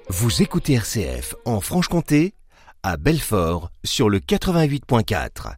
Vous écoutez RCF en Franche-Comté, à Belfort, sur le 88.4.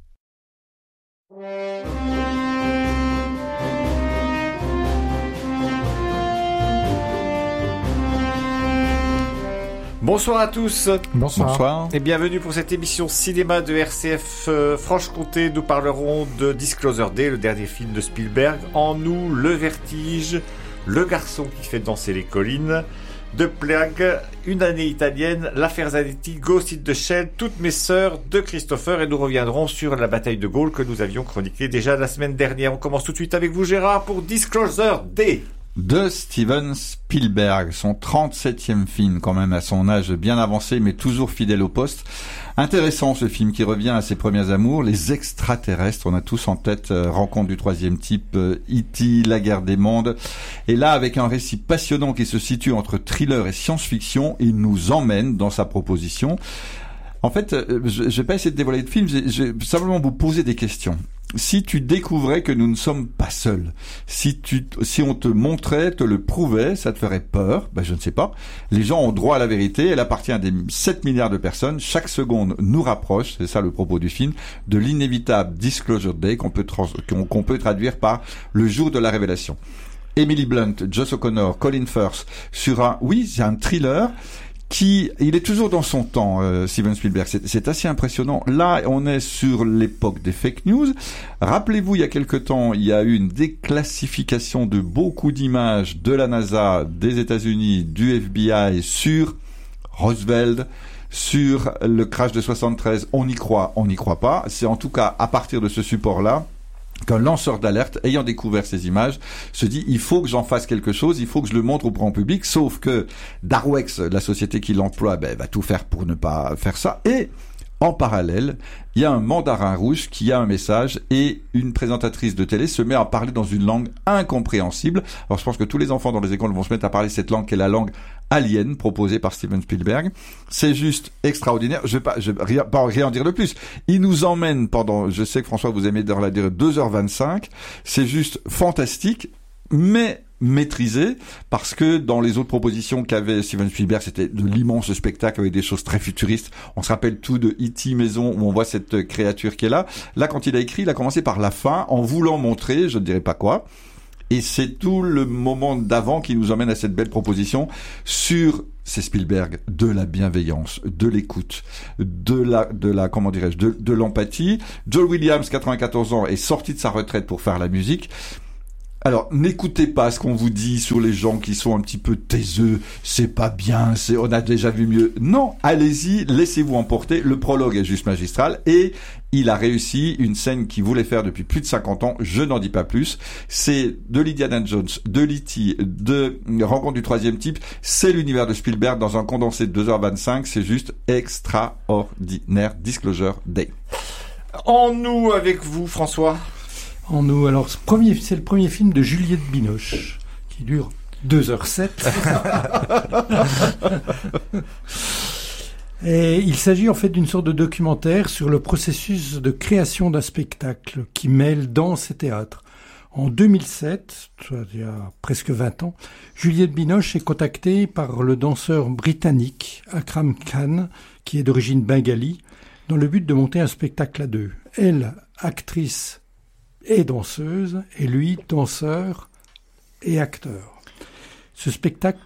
Bonsoir à tous. Bonsoir. Et bienvenue pour cette émission cinéma de RCF Franche-Comté. Nous parlerons de Disclosure Day, le dernier film de Spielberg. En nous, le vertige, le garçon qui fait danser les collines, The Plague, Une année italienne, l'affaire Zanetti, Ghost in the Shell, Toutes mes sœurs de Christopher. Et nous reviendrons sur la bataille de Gaulle que nous avions chroniquée déjà la semaine dernière. On commence tout de suite avec vous, Gérard, pour Disclosure Day. De Steven Spielberg, son 37e film quand même à son âge bien avancé mais toujours fidèle au poste. Intéressant ce film qui revient à ses premiers amours, les extraterrestres. On a tous en tête Rencontre du troisième type, E.T., La guerre des mondes. Et là, avec un récit passionnant qui se situe entre thriller et science-fiction, il nous emmène dans sa proposition. En fait, je vais pas essayer de dévoiler le film, je vais simplement vous poser des questions. Si tu découvrais que nous ne sommes pas seuls, si on te montrait, te le prouvait, ça te ferait peur? Ben, je ne sais pas. Les gens ont droit à la vérité, elle appartient à des 7 milliards de personnes. Chaque seconde nous rapproche, c'est ça le propos du film, de l'inévitable Disclosure Day qu'on peut traduire par le jour de la révélation. Emily Blunt, Joss O'Connor, Colin Firth, sur c'est un thriller. Il est toujours dans son temps, Steven Spielberg. C'est assez impressionnant. Là, on est sur l'époque des fake news. Rappelez-vous, il y a quelque temps, il y a eu une déclassification de beaucoup d'images de la NASA, des États-Unis, du FBI sur Roosevelt, sur le crash de 73. On y croit pas. C'est en tout cas à partir de ce support-là qu'un lanceur d'alerte, ayant découvert ces images, se dit, il faut que j'en fasse quelque chose, il faut que je le montre au grand public, sauf que Darwex, la société qui l'emploie, va tout faire pour ne pas faire ça, et en parallèle, il y a un mandarin rouge qui a un message et une présentatrice de télé se met à parler dans une langue incompréhensible. Alors je pense que tous les enfants dans les écoles vont se mettre à parler cette langue qui est la langue alien proposée par Steven Spielberg. C'est juste extraordinaire. Je vais pas rien en dire de plus. Il nous emmène pendant, je sais que François vous aimez la dire 2h25. C'est juste fantastique, mais maîtrisé, parce que dans les autres propositions qu'avait Steven Spielberg, c'était de l'immense spectacle avec des choses très futuristes. On se rappelle tout de E.T. Maison où on voit cette créature qui est là. Là, quand il a écrit, il a commencé par la fin en voulant montrer, je ne dirais pas quoi. Et c'est tout le moment d'avant qui nous emmène à cette belle proposition sur, c'est Spielberg, de la bienveillance, de l'écoute, de l'empathie. Joel Williams, 94 ans, est sorti de sa retraite pour faire la musique. Alors, n'écoutez pas ce qu'on vous dit sur les gens qui sont un petit peu taiseux, c'est pas bien, on a déjà vu mieux. Non, allez-y, laissez-vous emporter. Le prologue est juste magistral et il a réussi une scène qu'il voulait faire depuis plus de 50 ans, je n'en dis pas plus. C'est de l'Indiana Jones, de l'E.T., de Rencontre du troisième type, c'est l'univers de Spielberg dans un condensé de 2h25, c'est juste extraordinaire. Disclosure Day. En nous avec vous, François. En nous, alors c'est le premier film de Juliette Binoche qui dure 2h07. Et il s'agit en fait d'une sorte de documentaire sur le processus de création d'un spectacle qui mêle danse et théâtre. En 2007, il y a presque 20 ans, Juliette Binoche est contactée par le danseur britannique Akram Khan, qui est d'origine bengali, dans le but de monter un spectacle à deux. Elle, actrice et danseuse, et lui, danseur et acteur. Ce spectacle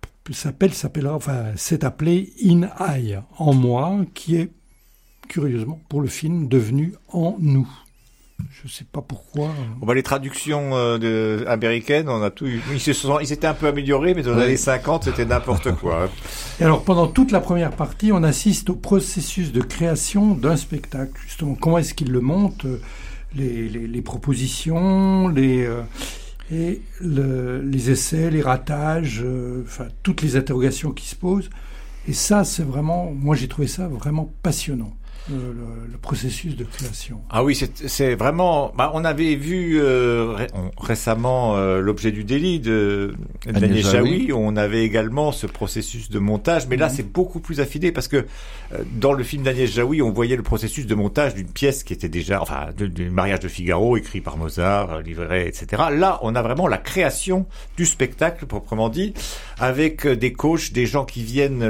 s'est appelé In I, en moi, qui est, curieusement, pour le film, devenu En nous. Je sais pas pourquoi. Les traductions américaines, on a tout eu. Ils s'étaient un peu améliorés, mais dans les années 50, c'était n'importe quoi. Et alors, pendant toute la première partie, on assiste au processus de création d'un spectacle. Justement, comment est-ce qu'il le monte ? Les propositions, les essais, les ratages, toutes les interrogations qui se posent. Et ça, c'est vraiment, moi j'ai trouvé ça vraiment passionnant. le processus de création. Ah oui, c'est vraiment... on avait vu récemment L'objet du délit de Daniel Jaoui. On avait également ce processus de montage, mais là c'est beaucoup plus affiné parce que dans le film Daniel Jaoui, on voyait le processus de montage d'une pièce qui était déjà... du mariage de Figaro, écrit par Mozart, livré, etc. Là, on a vraiment la création du spectacle, proprement dit, avec des coachs, des gens qui viennent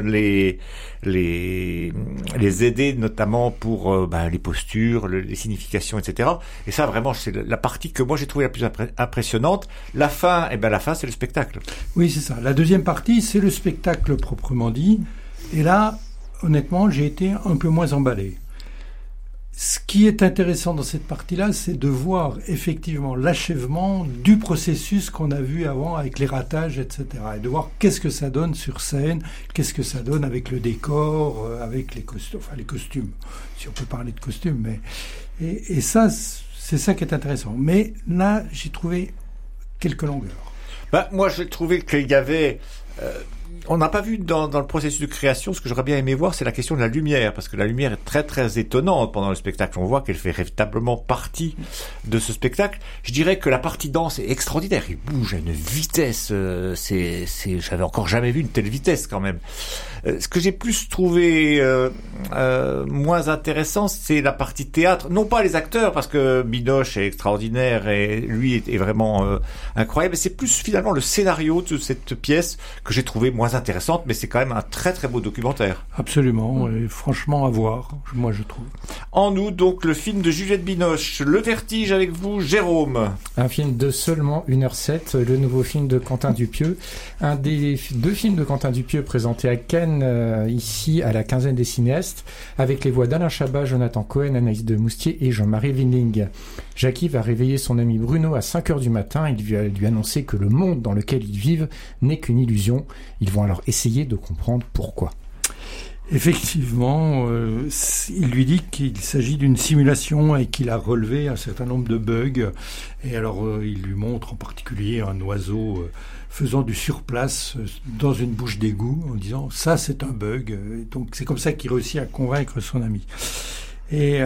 les aider, notamment pour les postures, les significations, etc. Et ça, vraiment, c'est la partie que moi j'ai trouvée la plus impressionnante. La fin, c'est le spectacle. Oui, c'est ça. La deuxième partie, c'est le spectacle proprement dit. Et là, honnêtement, j'ai été un peu moins emballé. Ce qui est intéressant dans cette partie-là, c'est de voir effectivement l'achèvement du processus qu'on a vu avant avec les ratages, etc. Et de voir qu'est-ce que ça donne sur scène, qu'est-ce que ça donne avec le décor, avec les costumes, si on peut parler de costumes. Et ça, c'est ça qui est intéressant. Mais là, j'ai trouvé quelques longueurs. Moi, j'ai trouvé qu'il y avait... on n'a pas vu dans le processus de création, ce que j'aurais bien aimé voir, c'est la question de la lumière, parce que la lumière est très très étonnante pendant le spectacle. On voit qu'elle fait véritablement partie de ce spectacle. Je dirais que la partie danse est extraordinaire. Il bouge à une vitesse, j'avais encore jamais vu une telle vitesse quand même. Ce que j'ai plus trouvé moins intéressant, c'est la partie théâtre. Non pas les acteurs, parce que Binoche est extraordinaire et lui est vraiment incroyable. C'est plus finalement le scénario de cette pièce que j'ai trouvé moins intéressante, mais c'est quand même un très très beau documentaire. Absolument, et franchement à voir, moi je trouve. En août, donc, le film de Juliette Binoche, Le Vertige, avec vous, Jérôme. Un film de seulement 1h07, le nouveau film de Quentin Dupieux. Un des 2 films de Quentin Dupieux présentés à Cannes, ici à la quinzaine des cinéastes, avec les voix d'Alain Chabat, Jonathan Cohen, Anaïs de Moustier et Jean-Marie Winding. Jackie va réveiller son ami Bruno à 5h du matin. Il va lui annoncer que le monde dans lequel ils vivent n'est qu'une illusion. Ils vont alors essayer de comprendre pourquoi. Effectivement, il lui dit qu'il s'agit d'une simulation et qu'il a relevé un certain nombre de bugs. Et alors, il lui montre en particulier un oiseau faisant du surplace dans une bouche d'égout en disant « ça, c'est un bug ». Donc, c'est comme ça qu'il réussit à convaincre son ami. Et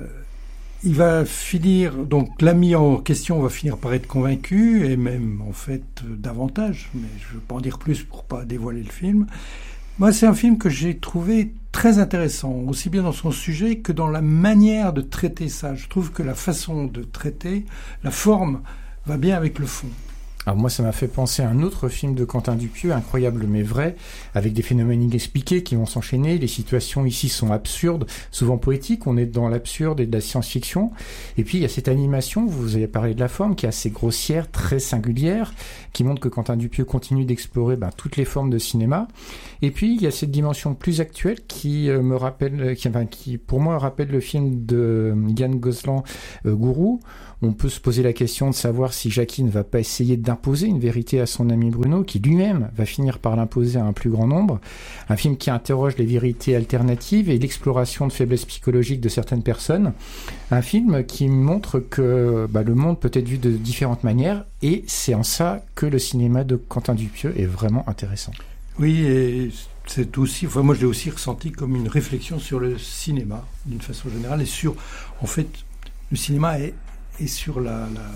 il va finir... Donc, l'ami en question va finir par être convaincu, et même, en fait, davantage. Mais je ne veux pas en dire plus pour ne pas dévoiler le film. Moi, c'est un film que j'ai trouvé très intéressant, aussi bien dans son sujet que dans la manière de traiter ça. Je trouve que la façon de traiter, la forme, va bien avec le fond. Alors moi, ça m'a fait penser à un autre film de Quentin Dupieux, Incroyable mais vrai, avec des phénomènes inexpliqués qui vont s'enchaîner. Les situations ici sont absurdes, souvent poétiques. On est dans l'absurde et de la science-fiction. Et puis, il y a cette animation, vous avez parlé de la forme, qui est assez grossière, très singulière, qui montre que Quentin Dupieux continue d'explorer toutes les formes de cinéma. Et puis, il y a cette dimension plus actuelle qui me rappelle, qui pour moi rappelle le film de Yann Gozlan, Gourou. On peut se poser la question de savoir si Jackie ne va pas essayer d'imposer une vérité à son ami Bruno, qui lui-même va finir par l'imposer à un plus grand nombre. Un film qui interroge les vérités alternatives et l'exploration de faiblesses psychologiques de certaines personnes. Un film qui montre que le monde peut être vu de différentes manières, et c'est en ça que le cinéma de Quentin Dupieux est vraiment intéressant. Oui, et c'est aussi, moi je l'ai aussi ressenti comme une réflexion sur le cinéma, d'une façon générale, et sur, en fait, le cinéma est sur le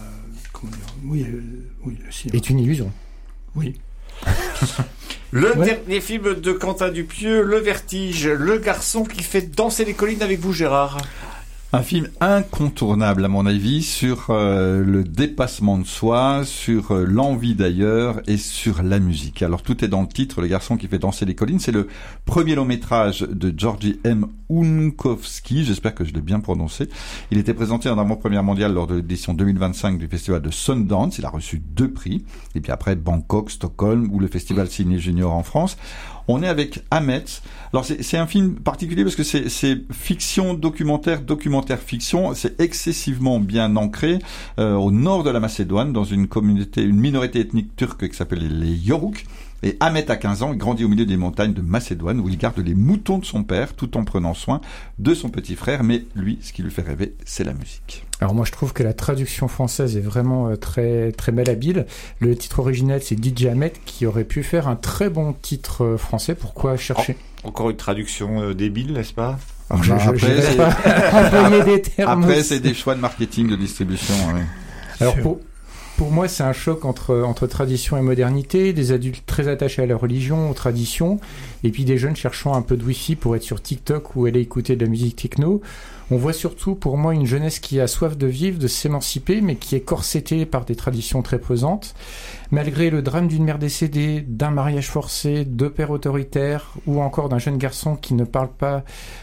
cinéma. Est une illusion. Oui. Dernier film de Quentin Dupieux, Le Vertige, le garçon qui fait danser les collines, avec vous, Gérard. Un film incontournable à mon avis sur le dépassement de soi, sur l'envie d'ailleurs et sur la musique. Alors tout est dans le titre, Le garçon qui fait danser les collines. C'est le premier long métrage de Georgi M. Unkowski, j'espère que je l'ai bien prononcé. Il était présenté en avant-première mondiale lors de l'édition 2025 du festival de Sundance. Il a reçu 2 prix. Et puis après Bangkok, Stockholm ou le festival Ciné Junior en France. On est avec Ahmet. Alors c'est un film particulier parce que c'est fiction, documentaire fiction. C'est excessivement bien ancré au nord de la Macédoine, dans une minorité ethnique turque qui s'appelle les Yoruk. Et Ahmet a 15 ans, il grandit au milieu des montagnes de Macédoine où il garde les moutons de son père tout en prenant soin de son petit frère. Mais lui, ce qui lui fait rêver, c'est la musique. Alors moi je trouve que la traduction française est vraiment très très malhabile. Le titre original c'est DJ Ahmet, qui aurait pu faire un très bon titre français. Pourquoi chercher Encore une traduction débile, n'est-ce pas? Alors, employer des termes. Après, c'est des choix de marketing, de distribution. Ouais. Alors pour moi, c'est un choc entre tradition et modernité, des adultes très attachés à leur religion, aux traditions, et puis des jeunes cherchant un peu de wifi pour être sur TikTok ou aller écouter de la musique techno. On voit surtout, pour moi, une jeunesse qui a soif de vivre, de s'émanciper, mais qui est corsetée par des traditions très pesantes. Malgré le drame d'une mère décédée, d'un mariage forcé, de pères autoritaires, ou encore d'un jeune garçon qui ne parle pas,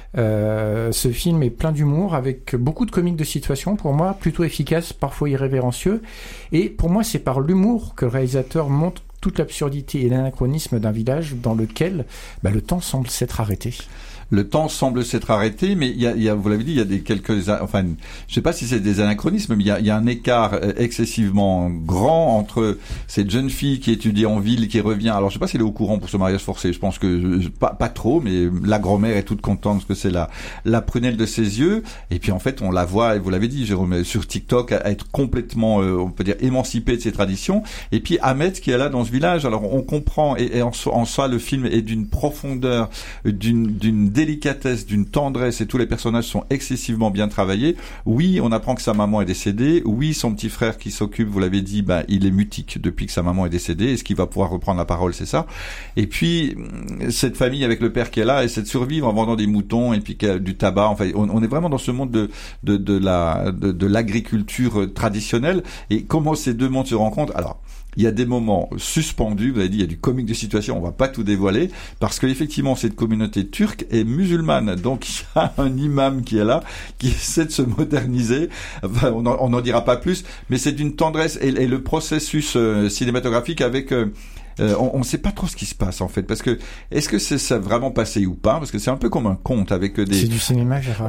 ce film est plein d'humour, avec beaucoup de comiques de situation, pour moi, plutôt efficace, parfois irrévérencieux. Et pour moi, c'est par l'humour que le réalisateur montre toute l'absurdité et l'anachronisme d'un village dans lequel le temps semble s'être arrêté. Le temps semble s'être arrêté, mais il y a, vous l'avez dit, il y a je sais pas si c'est des anachronismes, mais il y a un écart excessivement grand entre cette jeune fille qui étudie en ville, qui revient. Alors, je sais pas si elle est au courant pour ce mariage forcé. Je pense que pas trop, mais la grand-mère est toute contente parce que c'est la prunelle de ses yeux. Et puis, en fait, on la voit, et vous l'avez dit, Jérôme, sur TikTok, à être complètement, on peut dire, émancipée de ses traditions. Et puis, Ahmed qui est là dans ce village. Alors, on comprend, et en soi, le film est d'une profondeur, d'une délicatesse, d'une tendresse, et tous les personnages sont excessivement bien travaillés. Oui, on apprend que sa maman est décédée. Oui, son petit frère qui s'occupe, vous l'avez dit, il est mutique depuis que sa maman est décédée. Est-ce qu'il va pouvoir reprendre la parole, c'est ça. Et puis, cette famille avec le père qui est là, essaie de survivre en vendant des moutons et puis du tabac. Enfin, on est vraiment dans ce monde de l'agriculture traditionnelle. Et comment ces deux mondes se rencontrent? Alors, il y a des moments suspendus, vous avez dit, il y a du comique de situation, on va pas tout dévoiler, parce que effectivement cette communauté turque est musulmane, donc il y a un imam qui est là, qui essaie de se moderniser, enfin, on n'en dira pas plus, mais c'est d'une tendresse, et le processus cinématographique avec... on ne sait pas trop ce qui se passe en fait, parce que est-ce que c'est ça vraiment passé ou pas, parce que c'est un peu comme un conte avec des... C'est du cinéma, Gérard.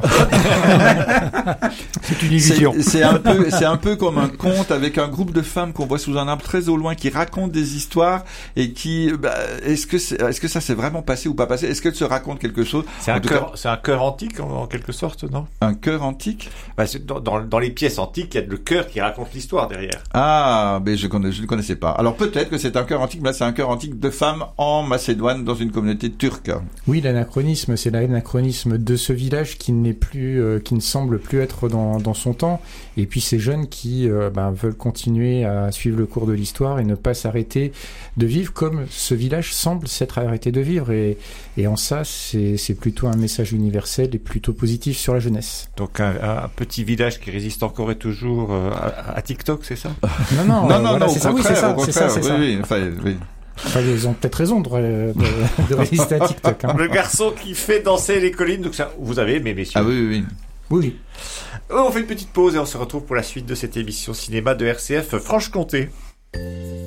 C'est une illusion. C'est un peu comme un conte avec un groupe de femmes qu'on voit sous un arbre très au loin qui racontent des histoires et qui est-ce que ça s'est vraiment passé ou pas passé? Est-ce qu'elles se racontent quelque chose? C'est un chœur antique en quelque sorte, non? Un chœur antique? Dans les pièces antiques, il y a le chœur qui raconte l'histoire derrière. Ah, mais je ne connaissais pas. Alors peut-être que c'est un chœur antique, mais là c'est un chœur antique de femmes en Macédoine dans une communauté turque. Oui, l'anachronisme, c'est l'anachronisme de ce village qui n'est plus, qui ne semble plus être dans son temps. Et puis ces jeunes qui veulent continuer à suivre le cours de l'histoire et ne pas s'arrêter de vivre comme ce village semble s'être arrêté de vivre. Et en ça, c'est plutôt un message universel et plutôt positif sur la jeunesse. Donc un petit village qui résiste encore et toujours à TikTok, c'est ça? Non, au c'est ça, oui, c'est ça, c'est ça. Oui. Enfin, ils ont peut-être raison de résister à TikTok. Hein. Le garçon qui fait danser les collines, donc ça, vous avez aimé, messieurs. Ah oui. On fait une petite pause et on se retrouve pour la suite de cette émission cinéma de RCF Franche-Comté.